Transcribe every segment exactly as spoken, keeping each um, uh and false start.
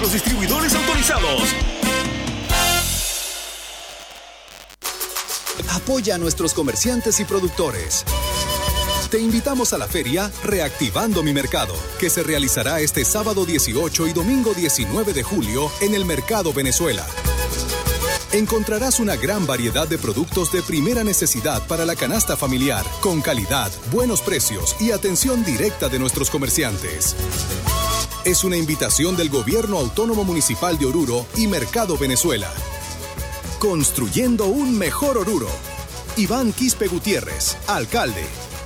los distribuidores autorizados. Apoya a nuestros comerciantes y productores. Te invitamos a la feria Reactivando mi Mercado, que se realizará este sábado dieciocho y domingo diecinueve de julio en el Mercado Venezuela. Encontrarás una gran variedad de productos de primera necesidad para la canasta familiar, con calidad, buenos precios y atención directa de nuestros comerciantes. Es una invitación del Gobierno Autónomo Municipal de Oruro y Mercado Venezuela. Construyendo un mejor Oruro. Iván Quispe Gutiérrez, alcalde.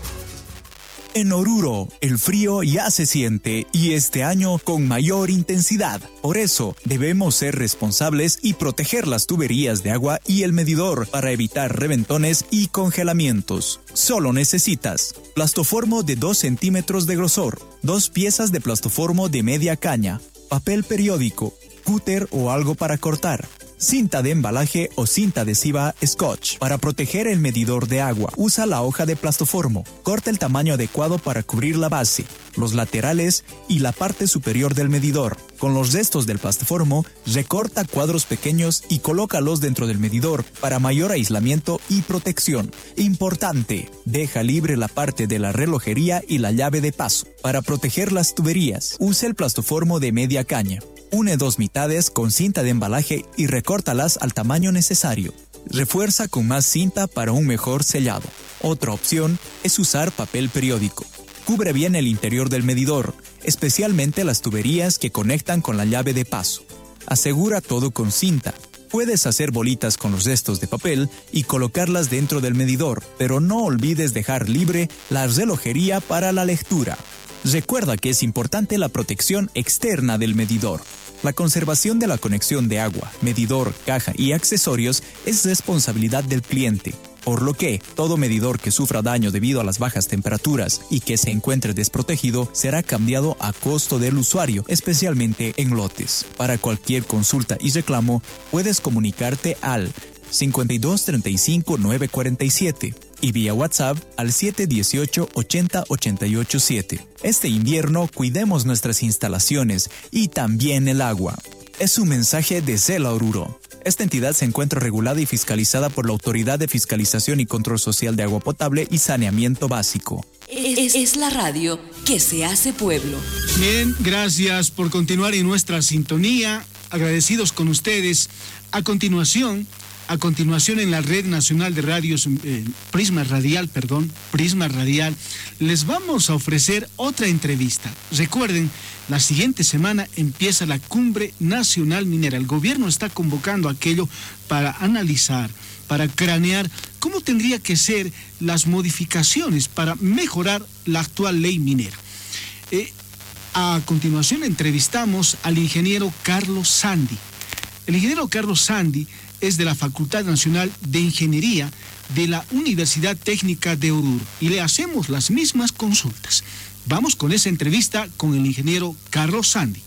En Oruro, el frío ya se siente y este año con mayor intensidad. Por eso, debemos ser responsables y proteger las tuberías de agua y el medidor para evitar reventones y congelamientos. Solo necesitas plastoformo de dos centímetros de grosor, dos piezas de plastoformo de media caña, papel periódico, cúter o algo para cortar, cinta de embalaje o cinta adhesiva Scotch. Para proteger el medidor de agua, usa la hoja de plastoformo. Corta el tamaño adecuado para cubrir la base, los laterales y la parte superior del medidor. Con los restos del plastoformo, recorta cuadros pequeños y colócalos dentro del medidor para mayor aislamiento y protección. Importante, deja libre la parte de la relojería y la llave de paso. Para proteger las tuberías, usa el plastoformo de media caña. Une dos mitades con cinta de embalaje y recórtalas al tamaño necesario. Refuerza con más cinta para un mejor sellado. Otra opción es usar papel periódico. Cubre bien el interior del medidor, especialmente las tuberías que conectan con la llave de paso. Asegura todo con cinta. Puedes hacer bolitas con los restos de papel y colocarlas dentro del medidor, pero no olvides dejar libre la relojería para la lectura. Recuerda que es importante la protección externa del medidor. La conservación de la conexión de agua, medidor, caja y accesorios es responsabilidad del cliente, por lo que todo medidor que sufra daño debido a las bajas temperaturas y que se encuentre desprotegido será cambiado a costo del usuario, especialmente en lotes. Para cualquier consulta y reclamo, puedes comunicarte al cincuenta y dos treinta y cinco nueve cuarenta y siete y vía WhatsApp al siete dieciocho ochenta ochenta y ocho siete. Este invierno cuidemos nuestras instalaciones y también el agua. Es un mensaje de Cela Oruro. Esta entidad se encuentra regulada y fiscalizada por la Autoridad de Fiscalización y Control Social de Agua Potable y Saneamiento Básico. Es, es la radio que se hace pueblo. Bien, gracias por continuar en nuestra sintonía. Agradecidos con ustedes. A continuación... A continuación, en la Red Nacional de Radios, eh, Prisma Radial, perdón, Prisma Radial, les vamos a ofrecer otra entrevista. Recuerden, la siguiente semana empieza la Cumbre Nacional Minera. El gobierno está convocando aquello para analizar, para cranear cómo tendría que ser las modificaciones para mejorar la actual ley minera. Eh, a continuación, entrevistamos al ingeniero Carlos Sandi. El ingeniero Carlos Sandi es de la Facultad Nacional de Ingeniería de la Universidad Técnica de Oruro y le hacemos las mismas consultas. Vamos con esa entrevista con el ingeniero Carlos Sandi.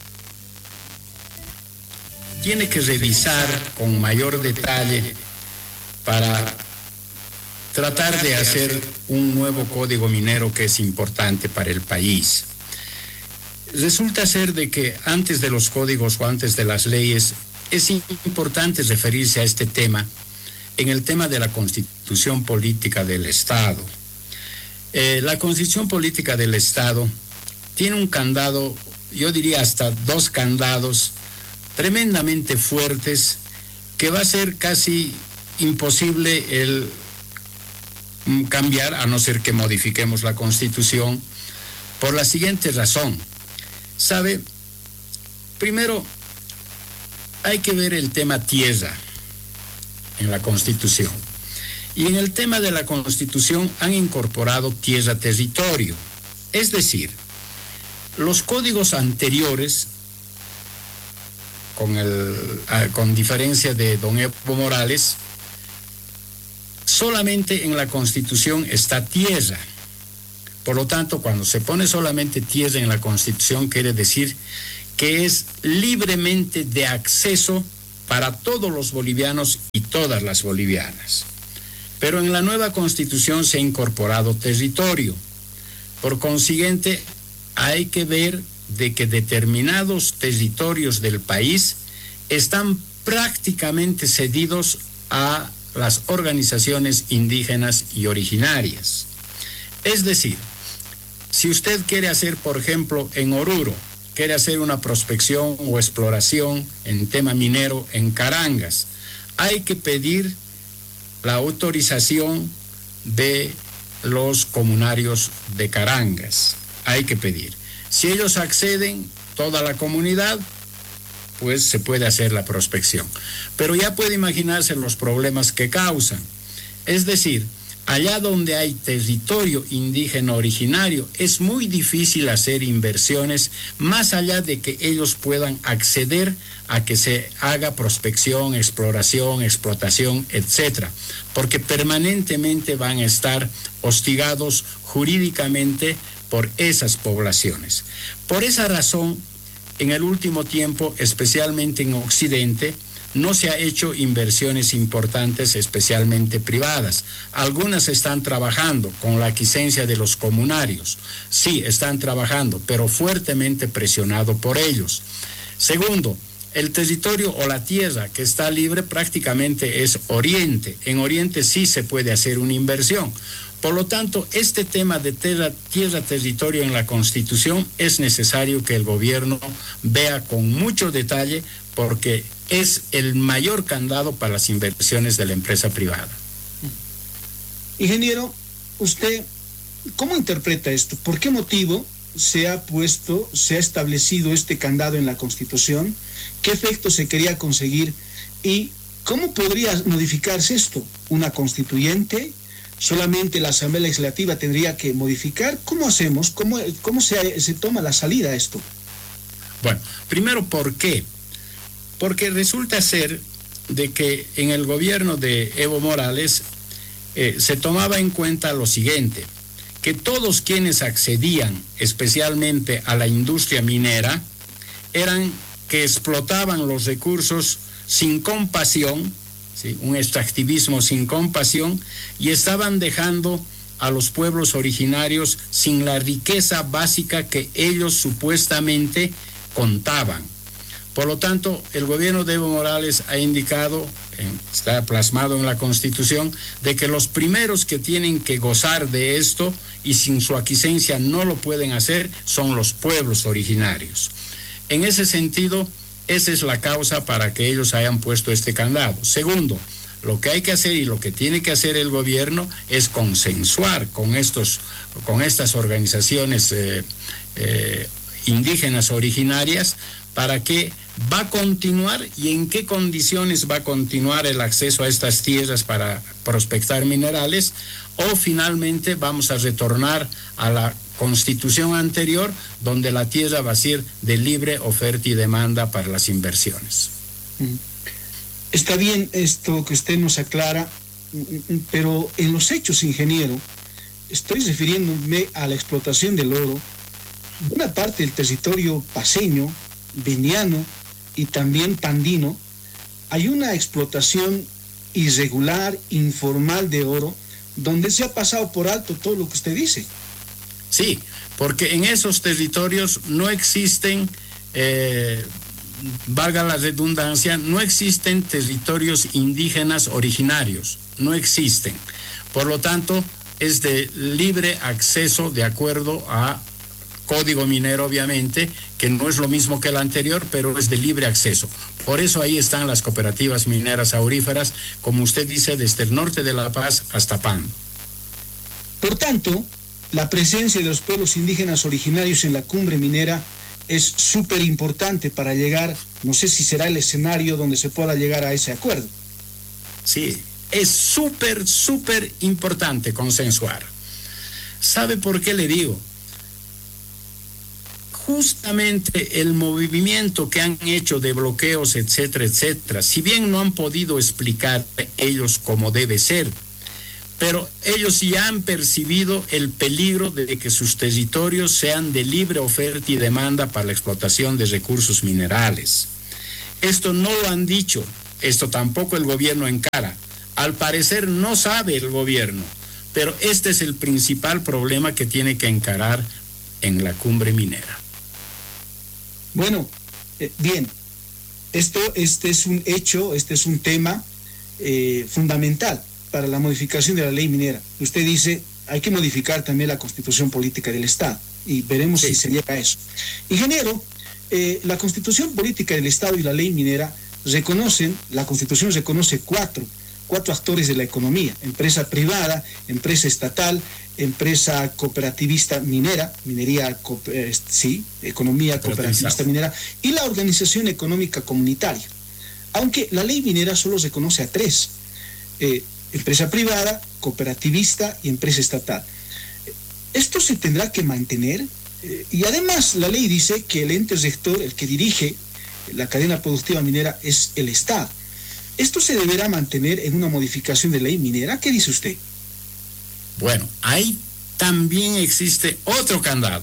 Tiene que revisar con mayor detalle para tratar de hacer un nuevo código minero que es importante para el país. Resulta ser de que antes de los códigos o antes de las leyes es importante referirse a este tema en el tema de la Constitución Política del Estado. Eh, la Constitución Política del Estado tiene un candado, yo diría hasta dos candados tremendamente fuertes, que va a ser casi imposible el cambiar, a no ser que modifiquemos la Constitución, por la siguiente razón. ¿Sabe? Primero, hay que ver el tema tierra en la Constitución. Y en el tema de la Constitución han incorporado tierra-territorio. Es decir, los códigos anteriores, con, el, con diferencia de don Evo Morales, solamente en la Constitución está tierra. Por lo tanto, cuando se pone solamente tierra en la Constitución, quiere decir que es libremente de acceso para todos los bolivianos y todas las bolivianas. Pero en la nueva Constitución se ha incorporado territorio. Por consiguiente, hay que ver de que determinados territorios del país están prácticamente cedidos a las organizaciones indígenas y originarias. Es decir, si usted quiere hacer, por ejemplo, en Oruro, quiere hacer una prospección o exploración en tema minero en Carangas, hay que pedir la autorización de los comunarios de Carangas. Hay que pedir. Si ellos acceden, toda la comunidad, pues se puede hacer la prospección. Pero ya puede imaginarse los problemas que causan. Es decir, allá donde hay territorio indígena originario, es muy difícil hacer inversiones más allá de que ellos puedan acceder a que se haga prospección, exploración, explotación, etcétera, porque permanentemente van a estar hostigados jurídicamente por esas poblaciones. Por esa razón, en el último tiempo, especialmente en Occidente, no se ha hecho inversiones importantes, especialmente privadas. Algunas están trabajando con la aquiescencia de los comunarios. Sí, están trabajando, pero fuertemente presionado por ellos. Segundo, el territorio o la tierra que está libre prácticamente es Oriente. En Oriente sí se puede hacer una inversión. Por lo tanto, este tema de tierra, tierra, territorio en la Constitución es necesario que el gobierno vea con mucho detalle porque es el mayor candado para las inversiones de la empresa privada. Ingeniero, usted, ¿cómo interpreta esto? ¿Por qué motivo se ha puesto, se ha establecido este candado en la Constitución? ¿Qué efecto se quería conseguir? ¿Y cómo podría modificarse esto? ¿Una constituyente? ¿Solamente la Asamblea Legislativa tendría que modificar? ¿Cómo hacemos? ¿Cómo, cómo se, se toma la salida a esto? Bueno, primero, ¿por qué? Porque resulta ser de que en el gobierno de Evo Morales eh, se tomaba en cuenta lo siguiente, que todos quienes accedían especialmente a la industria minera eran que explotaban los recursos sin compasión, ¿sí? Un extractivismo sin compasión, y estaban dejando a los pueblos originarios sin la riqueza básica que ellos supuestamente contaban. Por lo tanto, el gobierno de Evo Morales ha indicado, está plasmado en la Constitución, de que los primeros que tienen que gozar de esto y sin su aquiescencia no lo pueden hacer son los pueblos originarios. En ese sentido, esa es la causa para que ellos hayan puesto este candado. Segundo, lo que hay que hacer y lo que tiene que hacer el gobierno es consensuar con estos, con estas organizaciones eh, eh, indígenas originarias para que va a continuar y en qué condiciones va a continuar el acceso a estas tierras para prospectar minerales, o finalmente vamos a retornar a la Constitución anterior, donde la tierra va a ser de libre oferta y demanda para las inversiones. Está bien esto que usted nos aclara, pero en los hechos, ingeniero, estoy refiriéndome a la explotación del oro. Una parte del territorio paceño, veniano y también pandino, hay una explotación irregular, informal de oro, donde se ha pasado por alto todo lo que usted dice. Sí, porque en esos territorios no existen, eh, valga la redundancia, no existen territorios indígenas originarios, no existen. Por lo tanto, es de libre acceso de acuerdo a Código Minero, obviamente, que no es lo mismo que el anterior, pero es de libre acceso. Por eso ahí están las cooperativas mineras auríferas, como usted dice, desde el norte de La Paz hasta Pan. Por tanto, la presencia de los pueblos indígenas originarios en la cumbre minera es súper importante para llegar, no sé si será el escenario donde se pueda llegar a ese acuerdo. Sí, es súper, súper importante consensuar. ¿Sabe por qué le digo? Justamente el movimiento que han hecho de bloqueos, etcétera, etcétera, si bien no han podido explicar ellos cómo debe ser, pero ellos ya han percibido el peligro de que sus territorios sean de libre oferta y demanda para la explotación de recursos minerales. Esto no lo han dicho, esto tampoco el gobierno encara. Al parecer no sabe el gobierno, pero este es el principal problema que tiene que encarar en la cumbre minera. Bueno, eh, bien, esto este es un hecho, este es un tema eh, fundamental para la modificación de la ley minera. Usted dice, hay que modificar también la Constitución Política del Estado, y veremos sí. si se llega a eso. Ingeniero, eh, la Constitución Política del Estado y la ley minera reconocen, la Constitución reconoce cuatro, cuatro actores de la economía: empresa privada, empresa estatal, empresa cooperativista minera, minería, eh, sí, economía cooperativista minera, y la organización económica comunitaria. Aunque la ley minera solo reconoce a tres, eh, empresa privada, cooperativista y empresa estatal. Esto se tendrá que mantener, eh, y además la ley dice que el ente rector, el que dirige la cadena productiva minera, es el Estado. ¿Esto se deberá mantener en una modificación de ley minera? ¿Qué dice usted? Bueno, ahí también existe otro candado.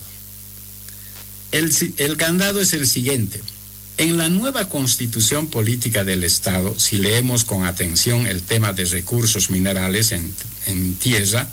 El, el candado es el siguiente. En la nueva Constitución Política del Estado, si leemos con atención el tema de recursos minerales en, en tierra,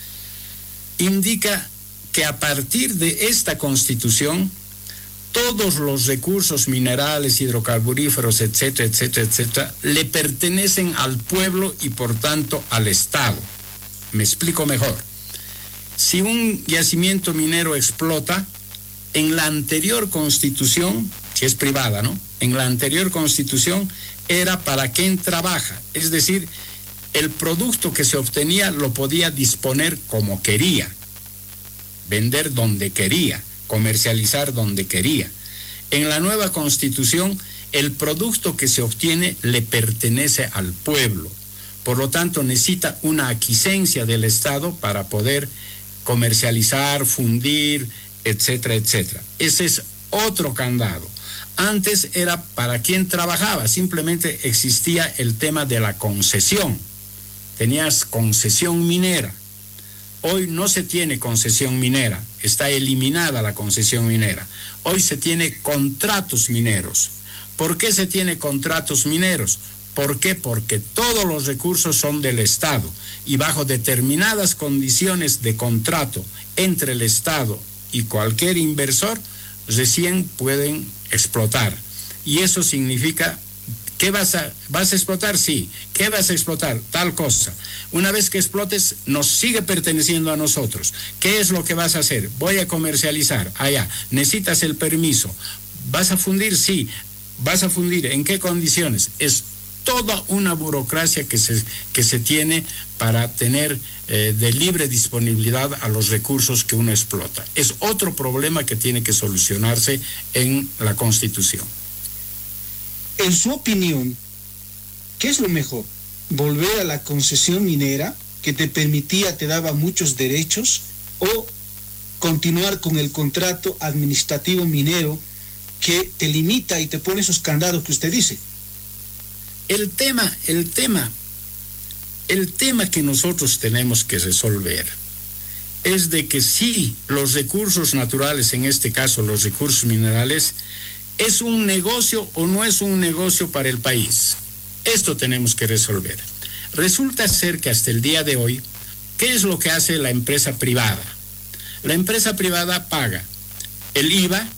indica que a partir de esta Constitución, todos los recursos minerales, hidrocarburíferos, etcétera, etcétera, etcétera, le pertenecen al pueblo y por tanto al Estado. Me explico mejor. Si un yacimiento minero explota, en la anterior Constitución, si es privada, ¿no? En la anterior Constitución era para quien trabaja, es decir, el producto que se obtenía lo podía disponer como quería, vender donde quería, comercializar donde quería. En la nueva Constitución, el producto que se obtiene le pertenece al pueblo. Por lo tanto, necesita una aquiescencia del Estado para poder comercializar, fundir, etcétera, etcétera. Ese es otro candado. Antes era para quien trabajaba, simplemente existía el tema de la concesión. Tenías concesión minera. Hoy no se tiene concesión minera, está eliminada la concesión minera. Hoy se tiene contratos mineros. ¿Por qué se tiene contratos mineros? ¿Por qué? Porque todos los recursos son del Estado y bajo determinadas condiciones de contrato entre el Estado y cualquier inversor, recién pueden explotar. Y eso significa, ¿qué vas a, vas a explotar? Sí. ¿Qué vas a explotar? Tal cosa. Una vez que explotes, nos sigue perteneciendo a nosotros. ¿Qué es lo que vas a hacer? Voy a comercializar. Allá, necesitas el permiso. ¿Vas a fundir? Sí. ¿Vas a fundir? ¿En qué condiciones? Es toda una burocracia que se, que se tiene para tener eh, de libre disponibilidad a los recursos que uno explota. Es otro problema que tiene que solucionarse en la Constitución. En su opinión, ¿qué es lo mejor? ¿Volver a la concesión minera, que te permitía, te daba muchos derechos, o continuar con el contrato administrativo minero que te limita y te pone esos candados que usted dice? El tema, el tema, el tema que nosotros tenemos que resolver es de que si los recursos naturales, en este caso los recursos minerales, ¿es un negocio o no es un negocio para el país? Esto tenemos que resolver. Resulta ser que hasta el día de hoy, ¿qué es lo que hace la empresa privada? La empresa privada paga el I V A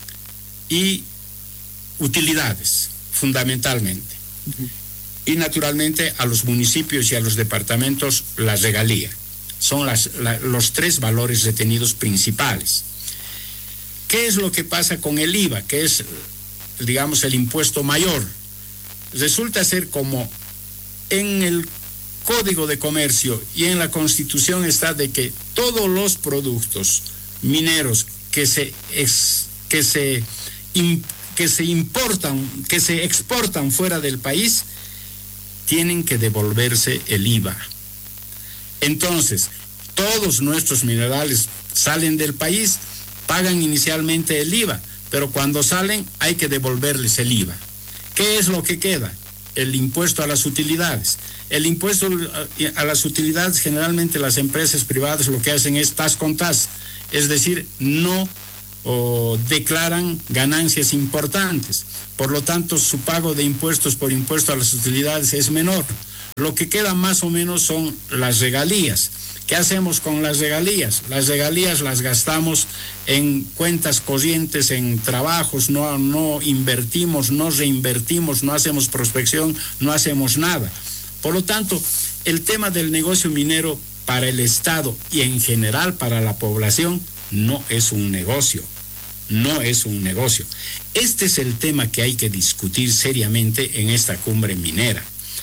y utilidades, fundamentalmente. Y naturalmente a los municipios y a los departamentos la regalía. Son las, la, los tres valores retenidos principales. ¿Qué es lo que pasa con el I V A? Que es, digamos, el impuesto mayor. Resulta ser como en el Código de Comercio y en la Constitución está de que todos los productos mineros que se, ex, que se, in, que se importan, que se exportan fuera del país, tienen que devolverse el I V A. Entonces, todos nuestros minerales salen del país, pagan inicialmente el I V A, pero cuando salen hay que devolverles el I V A. ¿Qué es lo que queda? El impuesto a las utilidades. El impuesto a las utilidades, generalmente las empresas privadas lo que hacen es tas con tas, es decir, no o declaran ganancias importantes. Por lo tanto, su pago de impuestos por impuesto a las utilidades es menor. Lo que queda más o menos son las regalías. ¿Qué hacemos con las regalías? Las regalías las gastamos en cuentas corrientes, en trabajos, no, no invertimos, no reinvertimos, no hacemos prospección, no hacemos nada. Por lo tanto, el tema del negocio minero para el Estado y en general para la población no es un negocio, no es un negocio. Este es el tema que hay que discutir seriamente en esta cumbre minera.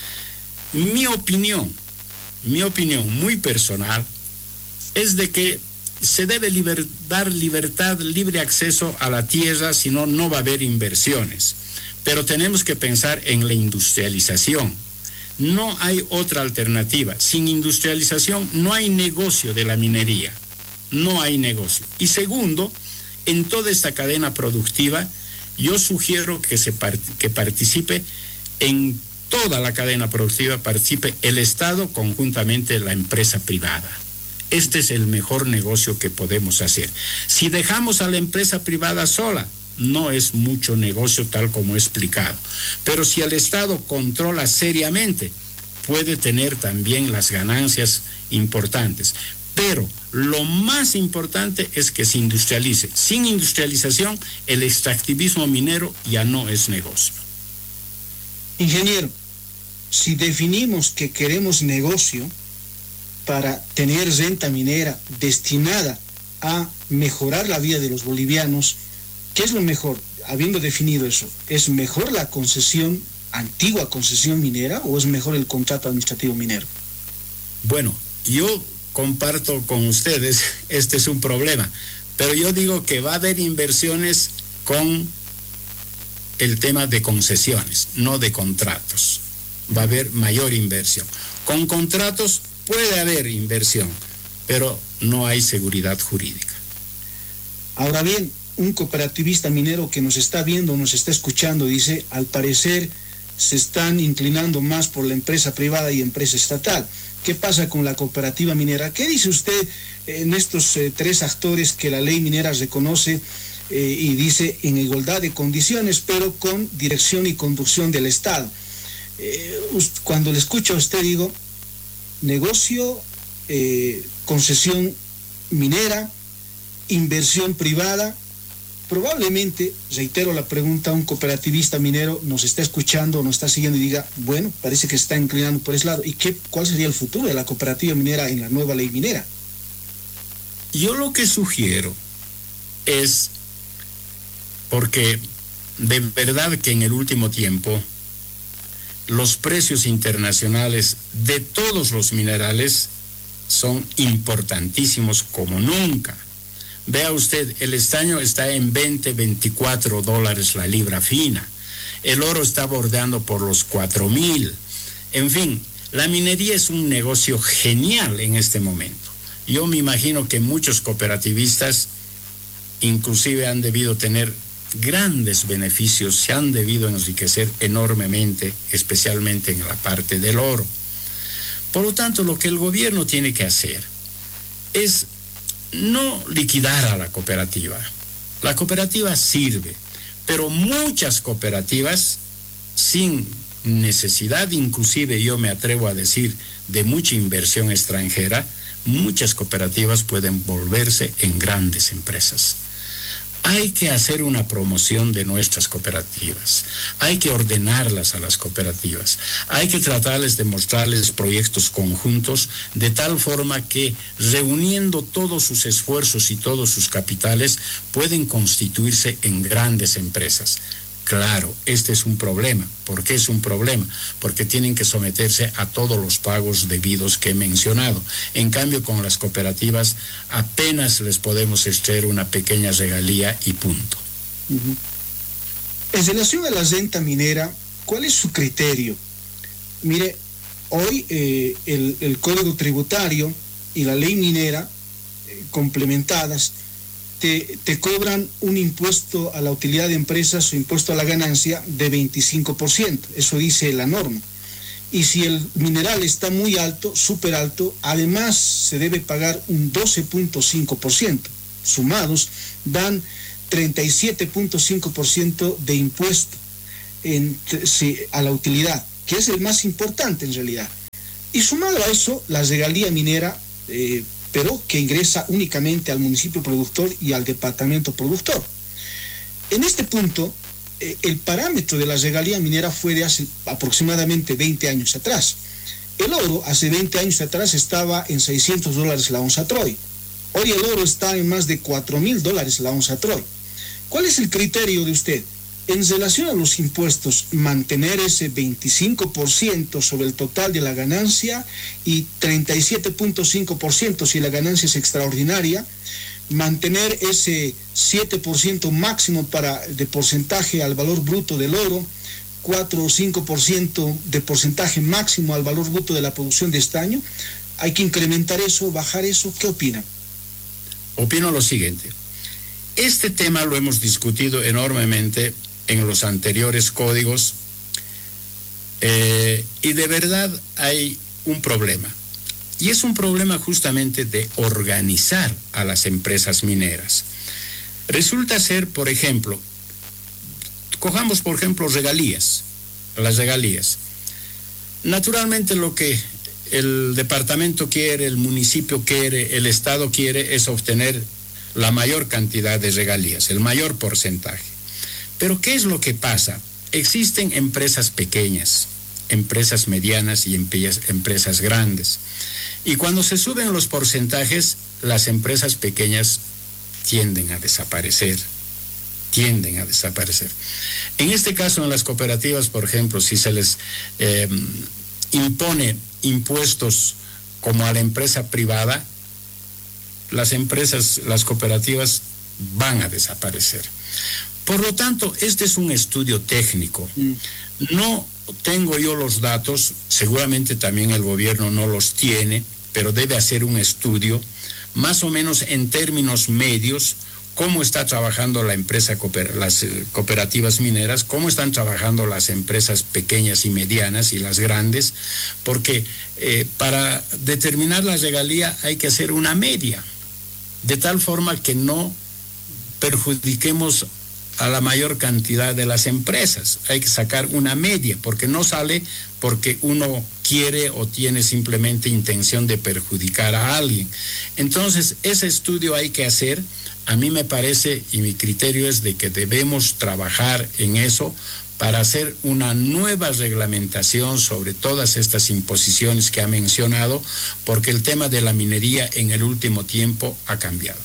Mi opinión, mi opinión muy personal es de que se debe liber, dar libertad, libre acceso a la tierra, si no, no va a haber inversiones. Pero tenemos que pensar en la industrialización. No hay otra alternativa. Sin industrialización no hay negocio de la minería. No hay negocio. Y segundo, en toda esta cadena productiva, yo sugiero que, se part- que participe en toda la cadena productiva, participe el Estado, conjuntamente la empresa privada. Este es el mejor negocio que podemos hacer. Si dejamos a la empresa privada sola, no es mucho negocio tal como he explicado. Pero si el Estado controla seriamente, puede tener también las ganancias importantes. Pero lo más importante es que se industrialice. Sin industrialización, el extractivismo minero ya no es negocio. Ingeniero, si definimos que queremos negocio para tener renta minera destinada a mejorar la vida de los bolivianos, ¿qué es lo mejor? Habiendo definido eso, ¿es mejor la concesión, antigua concesión minera, o es mejor el contrato administrativo minero? Bueno, yo comparto con ustedes, este es un problema, pero yo digo que va a haber inversiones con el tema de concesiones, no de contratos. Va a haber mayor inversión. Con contratos puede haber inversión, pero no hay seguridad jurídica. Ahora bien, un cooperativista minero que nos está viendo, nos está escuchando, dice, al parecer se están inclinando más por la empresa privada y empresa estatal. ¿Qué pasa con la cooperativa minera? ¿Qué dice usted en estos eh, tres actores que la ley minera reconoce eh, y dice en igualdad de condiciones, pero con dirección y conducción del Estado? Eh, cuando le escucho a usted digo, negocio, eh, concesión minera, inversión privada. Probablemente, reitero la pregunta, un cooperativista minero nos está escuchando, nos está siguiendo y diga, bueno, parece que se está inclinando por ese lado. ¿Y qué, cuál sería el futuro de la cooperativa minera en la nueva ley minera? Yo lo que sugiero es, porque de verdad que en el último tiempo los precios internacionales de todos los minerales son importantísimos como nunca. Vea usted, el estaño está en veinte, veinticuatro dólares la libra fina. El oro está bordeando por los cuatro mil. En fin, la minería es un negocio genial en este momento. Yo me imagino que muchos cooperativistas inclusive han debido tener grandes beneficios, se han debido enriquecer enormemente, especialmente en la parte del oro. Por lo tanto, lo que el gobierno tiene que hacer es no liquidar a la cooperativa. La cooperativa sirve, pero muchas cooperativas, sin necesidad, inclusive yo me atrevo a decir, de mucha inversión extranjera, muchas cooperativas pueden volverse en grandes empresas. Hay que hacer una promoción de nuestras cooperativas, hay que ordenarlas a las cooperativas, hay que tratarles de mostrarles proyectos conjuntos de tal forma que reuniendo todos sus esfuerzos y todos sus capitales pueden constituirse en grandes empresas. Claro, este es un problema. ¿Por qué es un problema? Porque tienen que someterse a todos los pagos debidos que he mencionado. En cambio, con las cooperativas apenas les podemos extraer una pequeña regalía y punto. Uh-huh. En relación a la renta minera, ¿cuál es su criterio? Mire, hoy eh, el, el Código Tributario y la ley minera eh, complementadas Te, te cobran un impuesto a la utilidad de empresas o impuesto a la ganancia de veinticinco por ciento, eso dice la norma. Y si el mineral está muy alto, súper alto, además se debe pagar un doce punto cinco por ciento. sumados dan treinta y siete punto cinco por ciento de impuesto en, sí, a la utilidad, que es el más importante en realidad. Y sumado a eso, la regalía minera, eh, pero que ingresa únicamente al municipio productor y al departamento productor. En este punto, eh, el parámetro de la regalía minera fue de hace aproximadamente veinte años atrás. El oro hace veinte años atrás estaba en seiscientos dólares la onza Troy. Hoy el oro está en más de cuatro mil dólares la onza Troy. ¿Cuál es el criterio de usted? En relación a los impuestos, mantener ese veinticinco por ciento sobre el total de la ganancia y treinta y siete punto cinco por ciento si la ganancia es extraordinaria, mantener ese siete por ciento máximo para, de porcentaje al valor bruto del oro, cuatro o cinco por ciento de porcentaje máximo al valor bruto de la producción de estaño. ¿Hay que incrementar eso, bajar eso? ¿Qué opina? Opino lo siguiente. Este tema lo hemos discutido enormemente en los anteriores códigos eh, y de verdad hay un problema. Y es un problema justamente de organizar a las empresas mineras. Resulta ser, por ejemplo, cojamos por ejemplo regalías, las regalías. Naturalmente lo que el departamento quiere, el municipio quiere, el Estado quiere es obtener la mayor cantidad de regalías, el mayor porcentaje. Pero ¿qué es lo que pasa? Existen empresas pequeñas, empresas medianas y empresas grandes. Y cuando se suben los porcentajes, las empresas pequeñas tienden a desaparecer, tienden a desaparecer. En este caso, en las cooperativas, por ejemplo, si se les eh, impone impuestos como a la empresa privada, las empresas, las cooperativas van a desaparecer. Por lo tanto, este es un estudio técnico. No tengo yo los datos, seguramente también el gobierno no los tiene, pero debe hacer un estudio, más o menos en términos medios, cómo está trabajando la empresa, las cooperativas mineras, cómo están trabajando las empresas pequeñas y medianas y las grandes, porque eh, para determinar la regalía hay que hacer una media, de tal forma que no perjudiquemos a la mayor cantidad de las empresas. Hay que sacar una media, porque no sale porque uno quiere o tiene simplemente intención de perjudicar a alguien. Entonces, ese estudio hay que hacer. A mí me parece, y mi criterio es de que debemos trabajar en eso para hacer una nueva reglamentación sobre todas estas imposiciones que ha mencionado, porque el tema de la minería en el último tiempo ha cambiado.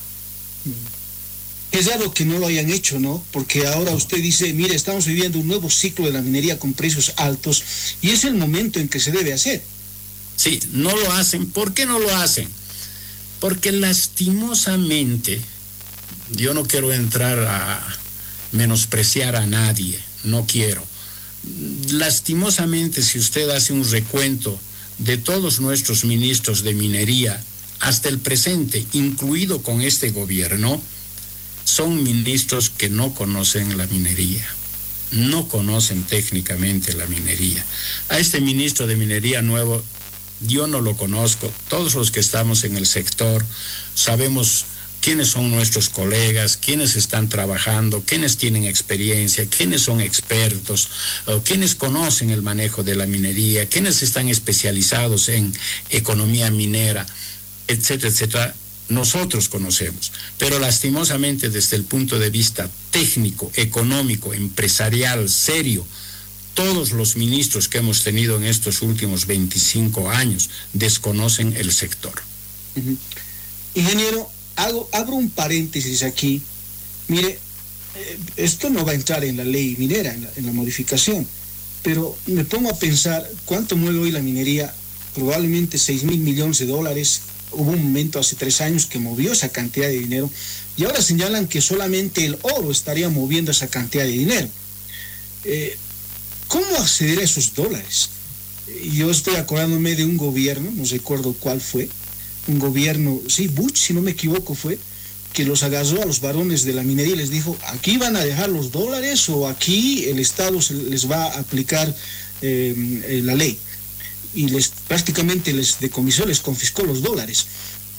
Es raro que no lo hayan hecho, ¿no? Porque ahora usted dice, mire, estamos viviendo un nuevo ciclo de la minería con precios altos y es el momento en que se debe hacer. Sí, no lo hacen. ¿Por qué no lo hacen? Porque lastimosamente, yo no quiero entrar a menospreciar a nadie, no quiero. Lastimosamente, si usted hace un recuento de todos nuestros ministros de minería hasta el presente, incluido con este gobierno, son ministros que no conocen la minería, no conocen técnicamente la minería. A este ministro de minería nuevo, yo no lo conozco. Todos los que estamos en el sector sabemos quiénes son nuestros colegas, quiénes están trabajando, quiénes tienen experiencia, quiénes son expertos, quiénes conocen el manejo de la minería, quiénes están especializados en economía minera, etcétera, etcétera. Nosotros conocemos, pero lastimosamente desde el punto de vista técnico, económico, empresarial, serio, todos los ministros que hemos tenido en estos últimos veinticinco años desconocen el sector. Uh-huh. Ingeniero, hago, abro un paréntesis aquí. Mire, eh, esto no va a entrar en la ley minera, en la, en la modificación, pero me pongo a pensar cuánto mueve hoy la minería, probablemente seis mil millones de dólares. Hubo un momento hace tres años que movió esa cantidad de dinero y ahora señalan que solamente el oro estaría moviendo esa cantidad de dinero. Eh, ¿Cómo acceder a esos dólares? Yo estoy acordándome de un gobierno, no recuerdo cuál fue, un gobierno, sí, Bush, si no me equivoco fue, que los agarró a los varones de la minería y les dijo, aquí van a dejar los dólares o aquí el Estado se les va a aplicar eh, la ley. Y les prácticamente les decomisó, les confiscó los dólares.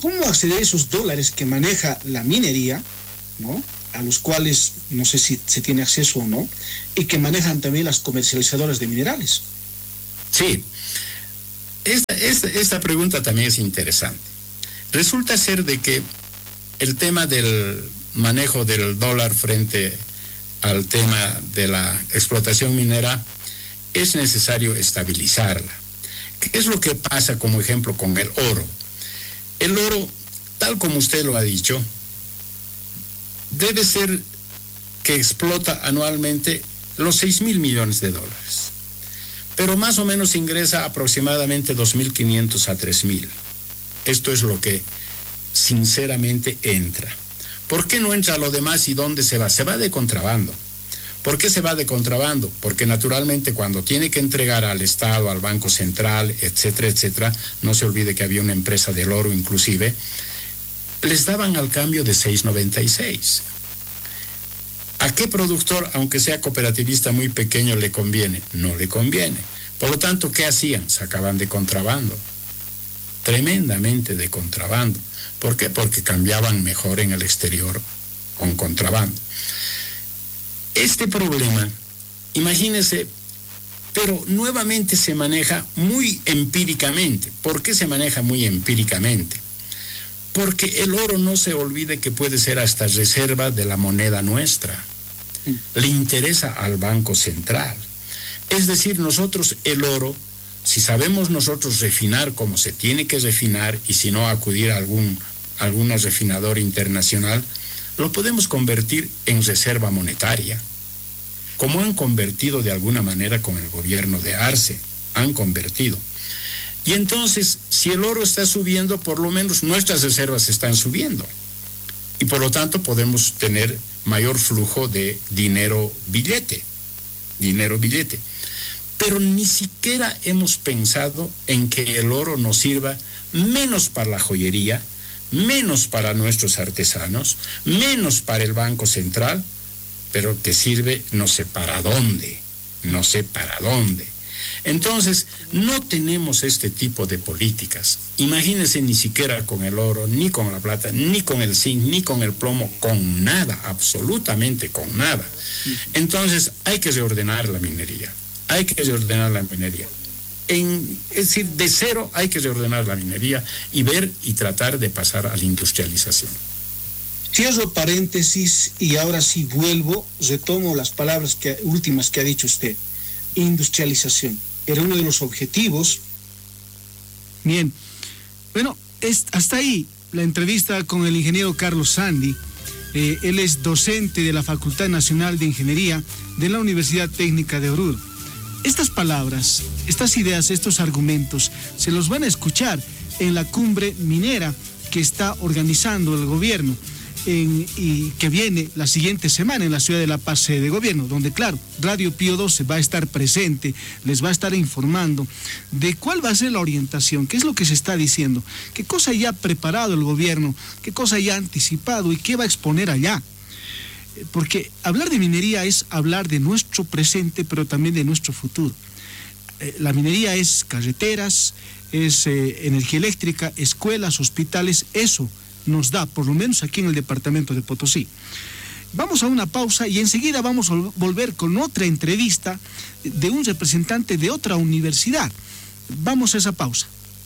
¿cómo acceder a esos dólares que maneja la minería, ¿no?, a los cuales no sé si se tiene acceso o no, y que manejan también las comercializadoras de minerales? Sí, esta, esta, esta pregunta también es interesante. Resulta ser de que el tema del manejo del dólar frente al tema de la explotación minera es necesario estabilizarla. ¿Qué es lo que pasa, como ejemplo, con el oro? El oro, tal como usted lo ha dicho, debe ser que explota anualmente los seis mil millones de dólares, pero más o menos ingresa aproximadamente dos mil quinientos a tres mil. Esto es lo que sinceramente entra. ¿Por qué no entra lo demás y dónde se va? Se va de contrabando. ¿Por qué se va de contrabando? Porque naturalmente cuando tiene que entregar al Estado, al Banco Central, etcétera, etcétera, no se olvide que había una empresa del oro inclusive, les daban al cambio de seis noventa y seis. ¿A qué productor, aunque sea cooperativista muy pequeño, le conviene? No le conviene. Por lo tanto, ¿qué hacían? Sacaban de contrabando. Tremendamente de contrabando. ¿Por qué? Porque cambiaban mejor en el exterior con contrabando. Este problema, imagínense, pero nuevamente se maneja muy empíricamente. ¿Por qué se maneja muy empíricamente? Porque el oro, no se olvide que puede ser hasta reserva de la moneda nuestra. Le interesa al Banco Central. Es decir, nosotros el oro, si sabemos nosotros refinar como se tiene que refinar, y si no acudir a algún, algún refinador internacional, lo podemos convertir en reserva monetaria, como han convertido de alguna manera con el gobierno de Arce, han convertido. Y entonces, si el oro está subiendo, por lo menos nuestras reservas están subiendo. Y por lo tanto podemos tener mayor flujo de dinero billete, dinero billete. Pero ni siquiera hemos pensado en que el oro nos sirva menos para la joyería, menos para nuestros artesanos, menos para el Banco Central, pero que sirve no sé para dónde, no sé para dónde. Entonces, no tenemos este tipo de políticas. Imagínense, ni siquiera con el oro, ni con la plata, ni con el zinc, ni con el plomo, con nada, absolutamente con nada. Entonces, hay que reordenar la minería, hay que reordenar la minería. En, es decir, de cero hay que reordenar la minería y ver y tratar de pasar a la industrialización. Cierro paréntesis y ahora sí vuelvo, retomo las palabras que, últimas que ha dicho usted. Industrialización. Era uno de los objetivos. Bien. Bueno, es, hasta ahí la entrevista con el ingeniero Carlos Sandi. Eh, él es docente de la Facultad Nacional de Ingeniería de la Universidad Técnica de Oruro. Estas palabras, estas ideas, estos argumentos, se los van a escuchar en la cumbre minera que está organizando el gobierno en, y que viene la siguiente semana en la ciudad de La Paz, sede de gobierno, donde, claro, Radio Pío doce va a estar presente, les va a estar informando de cuál va a ser la orientación, qué es lo que se está diciendo, qué cosa ya ha preparado el gobierno, qué cosa ya ha anticipado y qué va a exponer allá. Porque hablar de minería es hablar de nuestro presente, pero también de nuestro futuro. Eh, la minería es carreteras, es eh, energía eléctrica, escuelas, hospitales, eso nos da, por lo menos aquí en el departamento de Potosí. Vamos a una pausa y enseguida vamos a volver con otra entrevista de un representante de otra universidad. Vamos a esa pausa.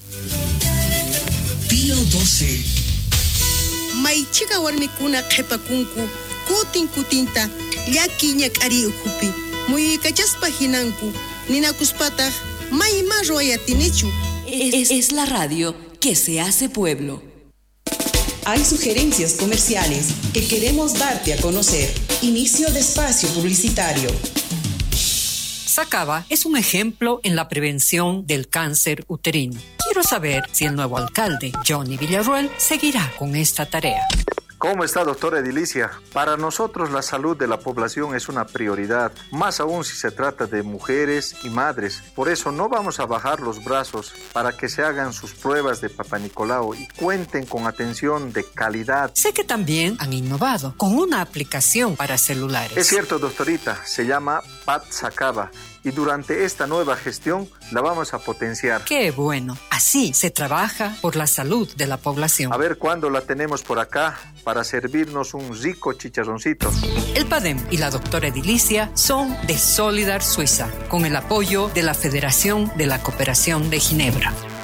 Pío doce. Maichiga warmikuna qhipakunku kutin kutinta llakiña k'ari ukhupi muyuykachaspa hinanku ninakuspataq mayma royatinichu. Es, es la radio que se hace pueblo. Hay sugerencias comerciales que queremos darte a conocer. Inicio de espacio publicitario. Sacaba es un ejemplo en la prevención del cáncer uterino. Quiero saber si el nuevo alcalde, Johnny Villarruel, seguirá con esta tarea. ¿Cómo está, doctora Edilicia? Para nosotros la salud de la población es una prioridad, más aún si se trata de mujeres y madres. Por eso no vamos a bajar los brazos para que se hagan sus pruebas de Papá Nicolau y cuenten con atención de calidad. Sé que también han innovado con una aplicación para celulares. Es cierto, doctorita, se llama Pat Sacaba y durante esta nueva gestión la vamos a potenciar. ¡Qué bueno! Así se trabaja por la salud de la población. A ver cuándo la tenemos por acá para servirnos un rico chicharroncito. El PADEM y la doctora Edilicia son de Solidar Suiza, con el apoyo de la Federación de la Cooperación de Ginebra.